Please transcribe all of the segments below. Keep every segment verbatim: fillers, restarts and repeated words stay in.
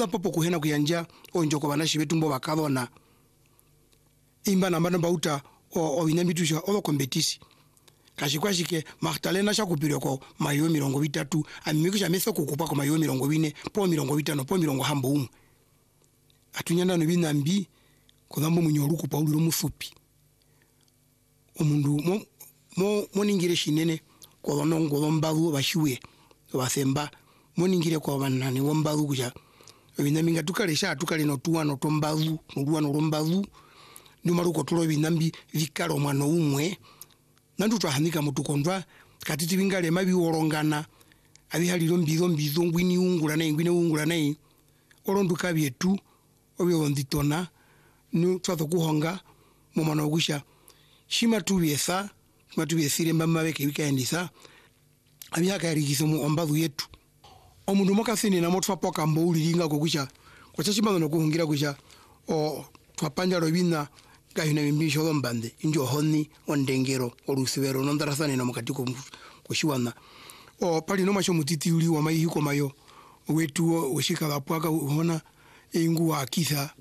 uza popo kuhena kuyanja onjoko banashi betu mbo bakabona imba na mbana bauta o obinamitusha obo kompetisi kashikwashike Magdalena shakupirwa ko mayo mirongo bitatu amimikisha mesa kukupa ko mayo mirongo bine po mirongo bitano po mirongo hambo umwe atunyana no binambi kodambo munyoruku Paulo mufupi omundu mo mo moningire shinene ko bonongo bombabu bashiwe basemba moningire ko banani bombabu kuja binaminga tukalesha tukale no tuwano tombabu no rombabu numaruko tulo binambi vikalo mwana umwe nandu twahanika mutukondwa katiti bingale mabi worongana abi haliro mbizo mbizo ngwini ungula na ngwini ungula na oronduka byetu obyo nditona nu twato kuhonga mu mwana ogusha shima tubyesa shima tubyesire mbamba beke bikaendisa abi hakarikiso mu ombazu yetu omundu mokasini na motwa poka mbouliringa kokusha kwa chachimba no kuhungira kusha o twapanja robina gahina bimbisho lombande injo honi ondengero orusibero nondarasane no mukatiko kushiwana o pali no masho mutiti uli wa mayiko mayo wetu weshika lapwaka hona ingu wa kisa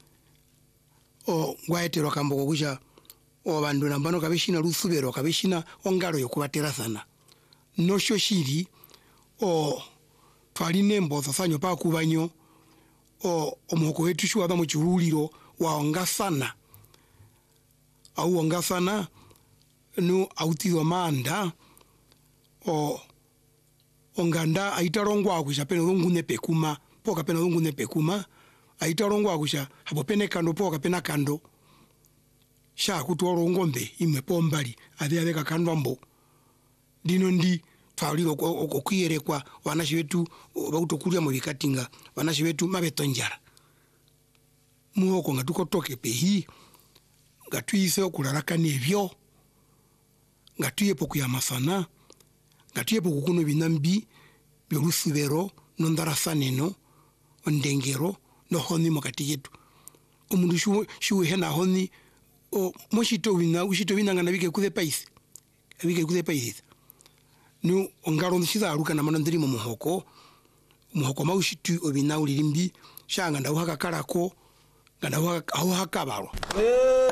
o ngwaetero kambo kokusha o bandu nambano kabishina rusubero kabishina ongaro yokubaterasana no shoshiri o twali nembo sasanyo pa kubanyo o omoko wetu shuwa ba mu kiruliro wa ongasana au ongasana nu autiwa manda o onganda aitarongwa akusha pene ngune pekuma poka pene ngune pekuma aitarongwa akusha hapo pene kando poka pena kando sha kutoro ngombe imwe pombali ade abeka kandwa mbo dino ndi twaliro okuyerekwa wanashi wetu bautokulia mu bikatinga wanashi wetu mabetonjara muoko ngatuko toke pehi ngatuise okularaka nebyo ngatuye poku ya masana ngatuye poku kuno binambi byurusubero nondarasaneno ondengero no honi mokati yetu omundu shu shu hena honi o moshito wina ushito wina ngana bike kuze paisi bike kuze paisi nu ongaro nshiza aruka na manandiri mu muhoko muhoko mawushitu obina ulirimbi shanga ndawaka karako nganda wa hakabaro